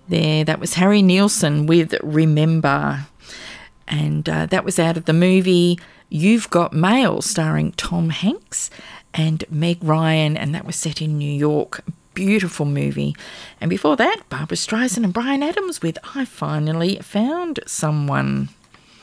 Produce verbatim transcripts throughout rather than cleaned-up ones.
there. That was Harry Nilsson with Remember. And uh, that was out of the movie You've Got Mail, starring Tom Hanks and Meg Ryan, and that was set in New York. Beautiful movie. And before that, Barbra Streisand and Bryan Adams with I Finally Found Someone.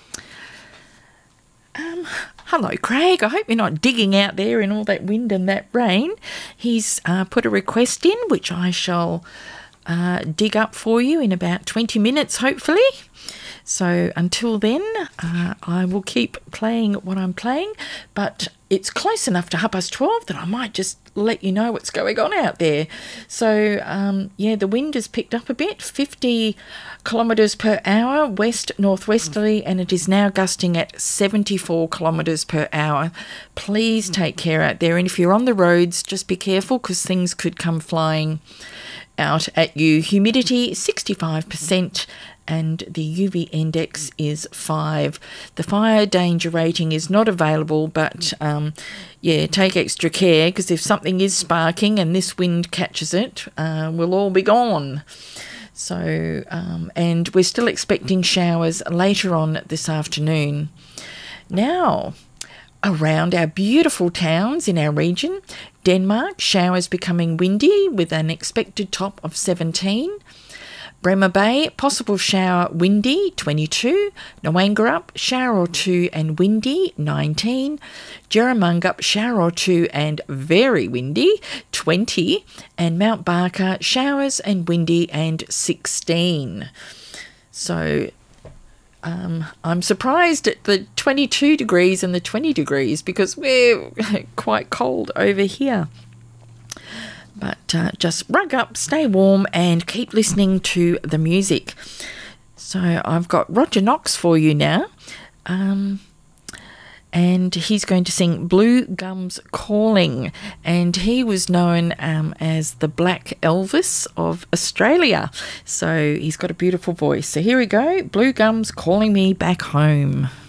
Um, hello, Craig. I hope you're not digging out there in all that wind and that rain. He's uh, put a request in, which I shall uh, dig up for you in about twenty minutes, hopefully. So until then, uh, I will keep playing what I'm playing, but it's close enough to half past twelve that I might just let you know what's going on out there. So, um, yeah, the wind has picked up a bit, fifty kilometres per hour, west-northwesterly, and it is now gusting at seventy-four kilometres per hour. Please take care out there, and if you're on the roads, just be careful because things could come flying out at you. Humidity, sixty-five percent. And the U V index is five. The fire danger rating is not available, but um, yeah, take extra care because if something is sparking and this wind catches it, uh, we'll all be gone. So, um, and we're still expecting showers later on this afternoon. Now, around our beautiful towns in our region, Denmark, showers becoming windy with an expected top of seventeen. Bremer Bay, possible shower, windy, twenty-two. Noangarup, shower or two and windy, nineteen. Jerramungup, shower or two and very windy, twenty. And Mount Barker, showers and windy and sixteen. So um, I'm surprised at the twenty-two degrees and the twenty degrees because we're quite cold over here. But uh, just rug up, stay warm, and keep listening to the music. So I've got Roger Knox for you now. Um, and he's going to sing Blue Gums Calling. And he was known um, as the Black Elvis of Australia. So he's got a beautiful voice. So here we go, Blue Gums Calling Me Back Home.